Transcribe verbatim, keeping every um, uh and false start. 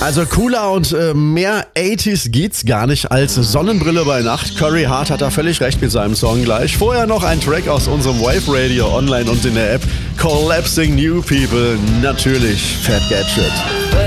Also cooler und äh, mehr achtziger geht's gar nicht als Sonnenbrille bei Nacht. Corey Hart hat da völlig recht mit seinem Song gleich. Vorher noch ein Track aus unserem Wave Radio online und in der App. Collapsing New People, natürlich Fat Gadget.